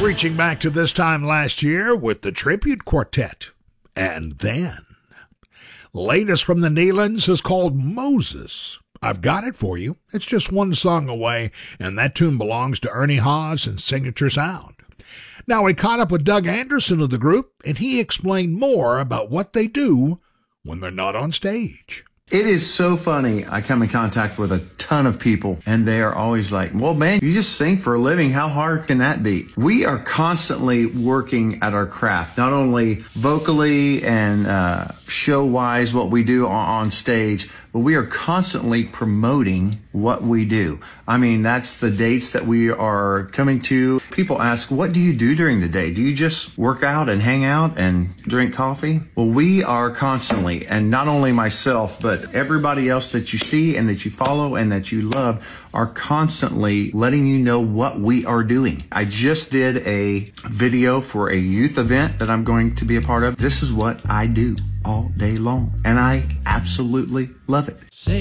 Reaching back to this time last year with the Tribute Quartet. And then, latest from the Neelands is called Moses. I've got it for you. It's just one song away, and that tune belongs to Ernie Haas and Signature Sound. Now, we caught up with Doug Anderson of the group, and he explained more about what they do when they're not on stage. It is so funny. I come in contact with a ton of people, and they are always like, well, man, you just sing for a living. How hard can that be? We are constantly working at our craft, not only vocally and show-wise what we do on stage, but we are constantly promoting what we do. I mean, that's the dates that we are coming to. People ask, what do you do during the day? Do you just work out and hang out and drink coffee? Well, we are constantly, and not only myself, but everybody else that you see and that you follow and that you love are constantly letting you know what we are doing. I just did a video for a youth event that I'm going to be a part of. This is what I do all day long, and I absolutely love it.